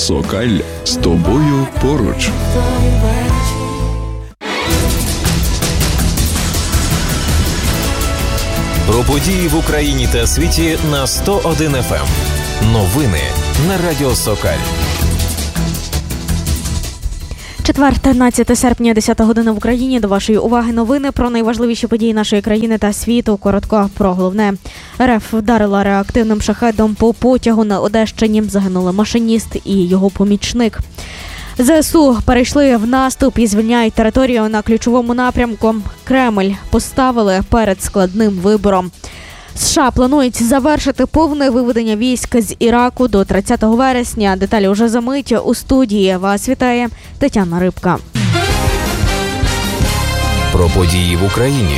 Сокаль з тобою поруч. Про події в Україні та світі на 101 FM. Новини на Радіо Сокаль. Четвер, 13 серпня, 10 година в Україні. До вашої уваги новини про найважливіші події нашої країни та світу. Коротко про головне. РФ вдарила реактивним шахедом по потягу на Одещині. Загинули машиніст і його помічник. ЗСУ перейшли в наступ і звільняють територію на ключовому напрямку. Кремль поставили перед складним вибором. США планують завершити повне виведення військ з Іраку до 30 вересня. Деталі уже за мить у студії. Вас вітає Тетяна Рибка. Про події в Україні.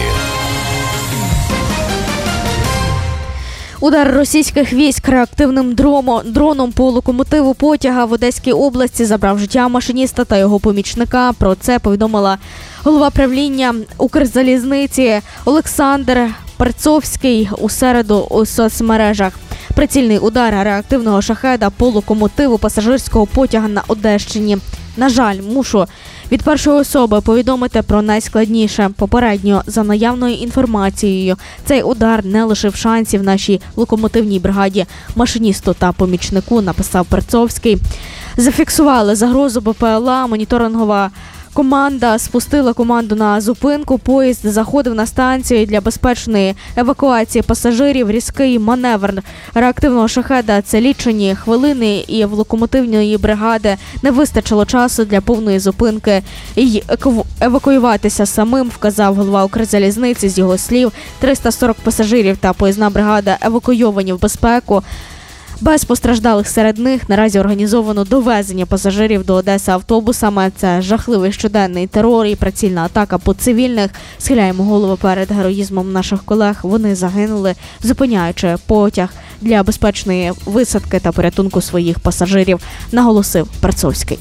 Удар російських військ реактивним дроном по локомотиву потяга в Одеській області забрав життя машиніста та його помічника. Про це повідомила голова правління Укрзалізниці Олександр Перцовський у середу у соцмережах. Прицільний удар реактивного шахеда по локомотиву пасажирського потяга на Одещині. На жаль, мушу від першої особи повідомити про найскладніше. Попередньо, за наявною інформацією, цей удар не лишив шансів нашій локомотивній бригаді, машиністу та помічнику, написав Перцовський. Зафіксували загрозу БПЛА, моніторингова команда спустила команду на зупинку. Поїзд заходив на станцію для безпечної евакуації пасажирів. Різкий маневр реактивного шахеда – це лічені хвилини, і в локомотивної бригади не вистачило часу для повної зупинки і евакуюватися самим, вказав голова Укрзалізниці. З його слів, 340 пасажирів та поїзна бригада евакуйовані в безпеку. Без постраждалих серед них. Наразі організовано довезення пасажирів до Одеси автобусами. Це жахливий щоденний терор і прицільна атака по цивільних. Схиляємо голову перед героїзмом наших колег. Вони загинули, зупиняючи потяг для безпечної висадки та порятунку своїх пасажирів, наголосив Перцовський.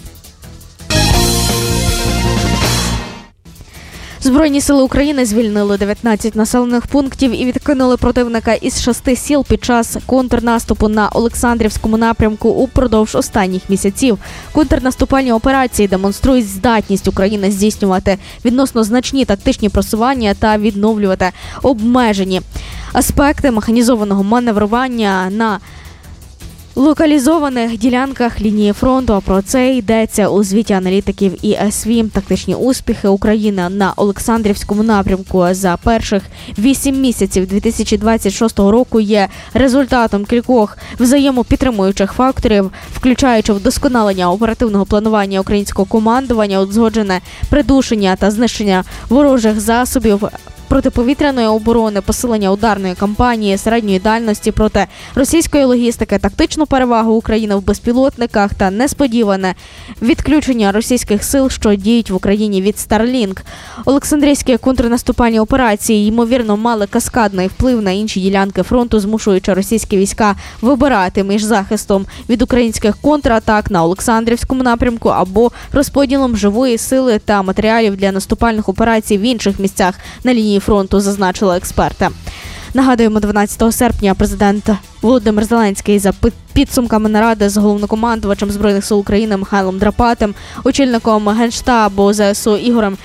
Збройні сили України звільнили 19 населених пунктів і відкинули противника із 6 сіл під час контрнаступу на Олександрівському напрямку упродовж останніх місяців. Контрнаступальні операції демонструють здатність України здійснювати відносно значні тактичні просування та відновлювати обмежені аспекти механізованого маневрування на локалізованих ділянках лінії фронту. А про це йдеться у звіті аналітиків ІСВ. Тактичні успіхи України на Олександрівському напрямку за перших 8 місяців 2026 року є результатом кількох взаємопідтримуючих факторів, включаючи вдосконалення оперативного планування українського командування, узгоджене придушення та знищення ворожих засобів протиповітряної оборони, посилення ударної кампанії середньої дальності проти російської логістики, тактичну перевагу України в безпілотниках та несподіване відключення російських сил, що діють в Україні від Starlink. Олександрійські контрнаступальні операції, ймовірно, мали каскадний вплив на інші ділянки фронту, змушуючи російські війська вибирати між захистом від українських контратак на Олександрівському напрямку або розподілом живої сили та матеріалів для наступальних операцій в інших місцях на лінії фронту, зазначили експерти. Нагадуємо, 12 серпня президент Володимир Зеленський за підсумками наради з головнокомандувачем Збройних сил України Михайлом Драпатим, очільником Генштабу ЗСУ Ігорем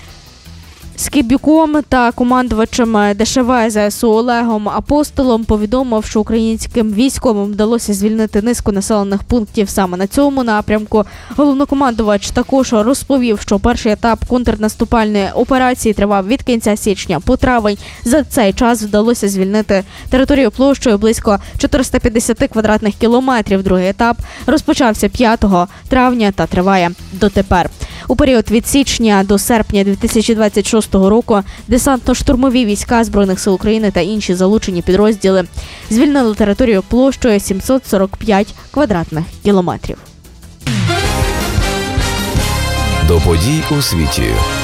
Скибюком та командувачем ДШВ ЗСУ Олегом Апостолом повідомив, що українським військовим вдалося звільнити низку населених пунктів саме на цьому напрямку. Головнокомандувач також розповів, що перший етап контрнаступальної операції тривав від кінця січня по травень. За цей час вдалося звільнити територію площею близько 450 квадратних кілометрів. Другий етап розпочався 5 травня та триває дотепер. У період від січня до серпня 2026 року десантно-штурмові війська Збройних сил України та інші залучені підрозділи звільнили територію площею 745 квадратних кілометрів. До подій у світі.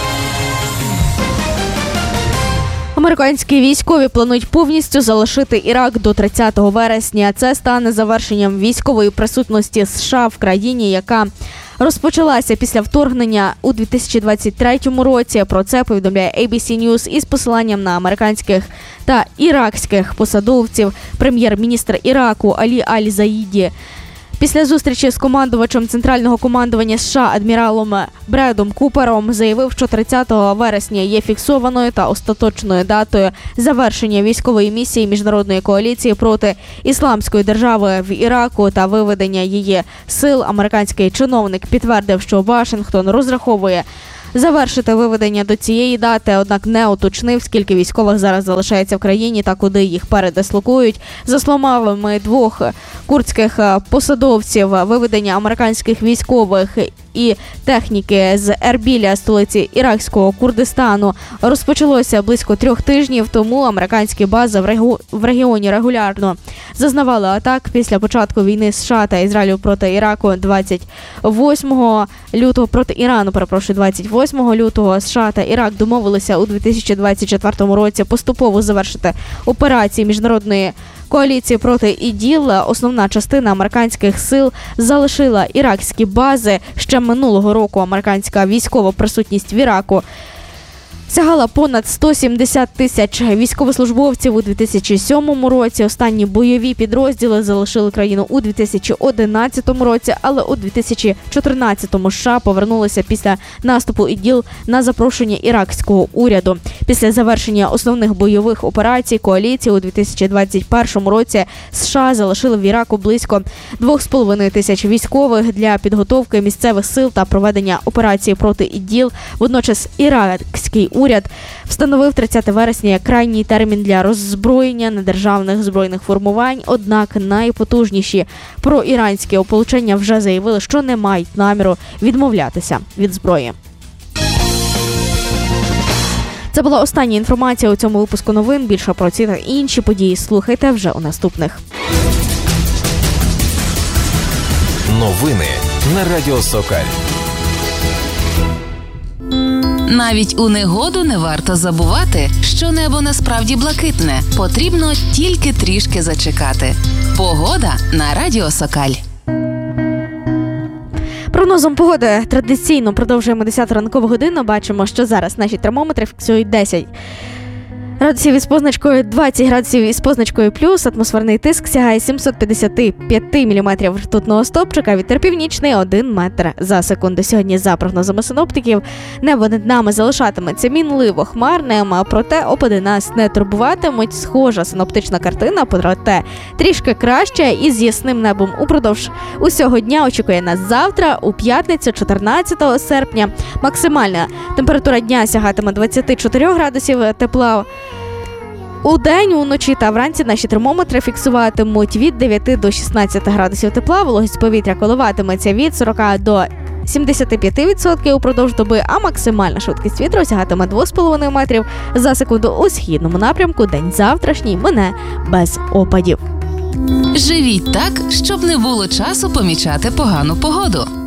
Американські військові планують повністю залишити Ірак до 30 вересня. Це стане завершенням військової присутності США в країні, яка розпочалася після вторгнення у 2023 році. Про це повідомляє ABC News із посиланням на американських та іракських посадовців. Прем'єр-міністр Іраку Алі Аль-Заїді Після зустрічі з командувачем Центрального командування США адміралом Бредом Купером заявив, що 30 вересня є фіксованою та остаточною датою завершення військової місії міжнародної коаліції проти Ісламської держави в Іраку та виведення її сил. Американський чиновник підтвердив, що Вашингтон розраховує завершити виведення до цієї дати, однак не уточнив, скільки військових зараз залишається в країні та куди їх передислокують. За словами двох курдських посадовців, виведення американських військових і техніки з Ербіля, столиці іракського Курдистану, розпочалося близько 3 тижнів тому. Американські бази в регіоні регулярно зазнавали атак після початку війни США та Ізраїлю проти Іраку 28 лютого США та Ірак домовилися у 2024 році поступово завершити операції міжнародної коаліції проти ІДІЛ. Основна частина американських сил залишила іракські бази. Ще минулого року американська військова присутність в Іраку сягала понад 170 тисяч військовослужбовців у 2007 році. Останні бойові підрозділи залишили країну у 2011 році, але у 2014-му США повернулися після наступу ІДІЛ на запрошення іракського уряду. Після завершення основних бойових операцій коаліції у 2021 році США залишили в Іраку близько 2,5 тисяч військових для підготовки місцевих сил та проведення операції проти ІДІЛ. Водночас іракський уряд встановив 30 вересня як крайній термін для роззброєння недержавних збройних формувань, однак найпотужніші проіранські ополчення вже заявили, що не мають наміру відмовлятися від зброї. Це була остання інформація у цьому випуску новин. Більше про ці та інші події слухайте вже у наступних. Новини на Радіо Сокаль. Навіть у негоду не варто забувати, що небо насправді блакитне. Потрібно тільки трішки зачекати. Погода на Радіо Сокаль. Прогнозом погоди традиційно продовжуємо 10 ранкову годину. Бачимо, що зараз наші термометри фіксують 10 градусів із позначкою, 20 градусів із позначкою плюс. Атмосферний тиск сягає 755 міліметрів ртутного стовпчика. Вітер північний 1 метр за секунду. Сьогодні, за прогнозами синоптиків, небо над нами залишатиметься мінливо хмарним, проте опади нас не турбуватимуть. Схожа синоптична картина, проте трішки краще і з ясним небом упродовж усього дня очікує нас завтра, у п'ятницю, 14 серпня. Максимальна температура дня сягатиме 24 градусів тепла. У день, уночі та вранці наші термометри фіксуватимуть від 9 до 16 градусів тепла, вологість повітря коливатиметься від 40 до 75% упродовж доби, а максимальна швидкість вітру сягатиме 2,5 метрів за секунду у східному напрямку. День завтрашній мине без опадів. Живіть так, щоб не було часу помічати погану погоду.